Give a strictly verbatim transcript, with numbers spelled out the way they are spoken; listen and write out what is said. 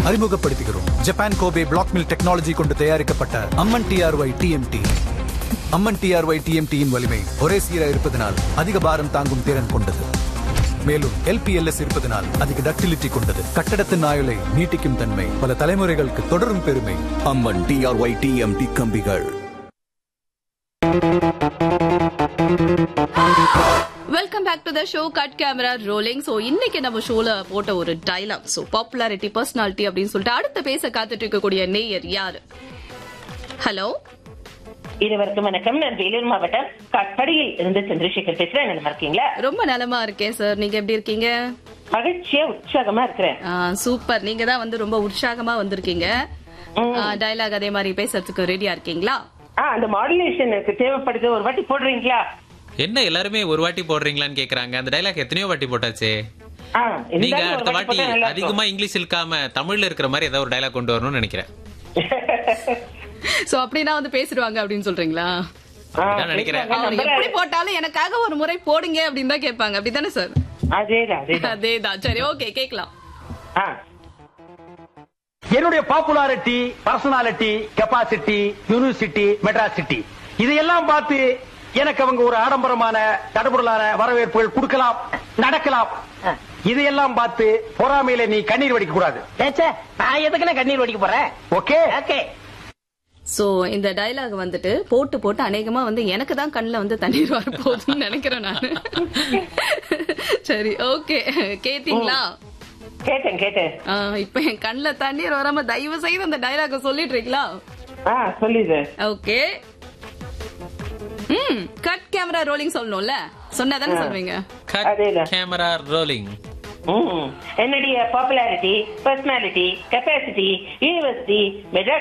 அறிமுகப்படுத்துகிறோம். Japan Kobe black mill technology கொண்டு தயாரிக்கப்பட்ட அம்மன் டிஆர்ஒய் டிஎம்டி. அம்மன் டிஆர்ஒய் டிஎம்டியின் வலிமை ஒரே சீராக இருப்பதனால் அதிக பாரம் தாங்கும் திறன் கொண்டது. மேலும் எல்பிஎல்எஸ் இருப்பதனால் அதிக டக்டிலிட்டி கொண்டது. கட்டடத்தின் ஆயுளை நீட்டிக்கும் தன்மை பல தலைமுறைகளுக்கு தொடரும் பெருமை. அம்மன் டிஆர்ஒய் டிஎம்டி கம்பிகள். Welcome back to the show cut camera rolling. So இன்னைக்கு நம்ம ஷோல போட்ட ஒரு டைலாக், சோ பாப்புலாரிட்டி பர்சனாலிட்டி அப்படின்னு சொல்லிட்டு அடுத்து பேச காத்துட்டு இருக்கக்கூடிய நேயர் யாரு? ஹலோ, இருவருக்கும் வணக்கம். நான் வேலூர் மாவட்டம் கட்படியில் இருந்து சந்திரசேகர் பேசுறேன். நல்லா இருக்கீங்களா? ரொம்ப நலமா இருக்கேன் சார். நீங்க எப்படி இருக்கீங்க? மகிழ்ச்சியா உற்சாகமா இருக்கிறேன். சூப்பர். நீங்க தான் வந்து ரொம்ப உற்சாகமா வந்திருக்கீங்க. டைலாக் அதே மாதிரி பேசுறதுக்கு ரெடியா இருக்கீங்களா? அந்த மாடுலேஷன் எனக்கு தேவைப்படுது, ஒரு வாட்டி போடுறீங்களா? என்ன எல்லாருமே ஒரு வாட்டி போடுறீங்களான்னு கேக்குறாங்க. அந்த டைலாக் எத்தனையோ வாட்டி போட்டாச்சு. நீங்க அடுத்த வாட்டி அதிகமா இங்கிலீஷ் இல்லாம தமிழ்ல இருக்கிற மாதிரி ஏதாவது ஒரு டைலாக் கொண்டு வரணும்னு நினைக்கிறேன். சோ அப்படின்னா வந்து பேசிடுவாங்க அப்படின்னு சொல்றீங்களா? நினைக்கிறேன். எப்படி போட்டாலும் எனக்காக ஒரு முறை போடுங்க அப்படின்னு தான் கேட்பாங்க. அப்படித்தானே சார்? அதேதான் அதேதான். சரி, ஓகே, கேட்கலாம். என்னுடைய popularity, personality, capacity, university, Madras City இதையெல்லாம் பார்த்து எனக்கு அவங்க ஒரு ஆடம்பரமான தடபுடலான வரவேற்புகள் கொடுக்கலாம், நடக்கலாம். இதையெல்லாம் பார்த்து பொறாமையில நீ கண்ணீர் வடிக்க கூடாது. நான் எதுக்குன்னா கண்ணீர் வடிக்க போறேன். Okay okay. சோ இந்த டைலாக் வந்துட்டு போட்டு போட்டு அநேகமா வந்து எனக்கு தான் கண்ணுல வந்து தண்ணீர் வர போகுதுன்னு நினைக்கிறேன் நானு. சரி, ஓகே. கேட்டீங்களா? கேட்டேன் கேட்டேன். இப்ப என் கண்ணுல தண்ணீர் வராம தயவு செய்து அந்த டைலாக சொல்லிடுறீங்களா? சொல்லிடு. ஓகே. ம் கட் கேமரா ரோலிங் சொல்லணும்ல, சொன்னாதானே சொல்வீங்க. Cut camera rolling. என்னுடைய popularity, personality, capacity, university, Madras